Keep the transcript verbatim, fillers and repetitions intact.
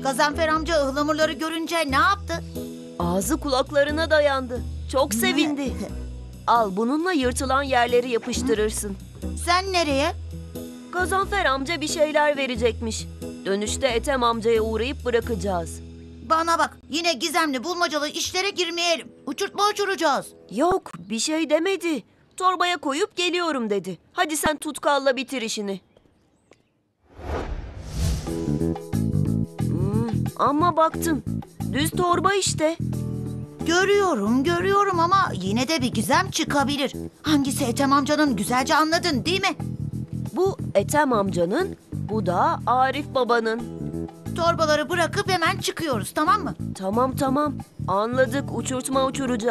Gazanfer amca ıhlamurları görünce ne yaptı? Ağzı kulaklarına dayandı. Çok sevindi. Al, bununla yırtılan yerleri yapıştırırsın. Sen nereye? Gazanfer amca bir şeyler verecekmiş. Dönüşte Ethem amcaya uğrayıp bırakacağız. Bana bak, yine gizemli bulmacalı işlere girmeyelim. Uçurtma uçuracağız. Yok, bir şey demedi. Torbaya koyup geliyorum dedi. Hadi sen tutkalla bitir işini. Hmm, ama baktım. Düz torba işte. Görüyorum, görüyorum ama yine de bir gizem çıkabilir. Hangisi Ethem amcanın güzelce anladın değil mi? Bu Ethem amcanın, bu da Arif babanın. Torbaları bırakıp hemen çıkıyoruz, tamam mı? Tamam tamam, anladık, uçurtma uçuracağız.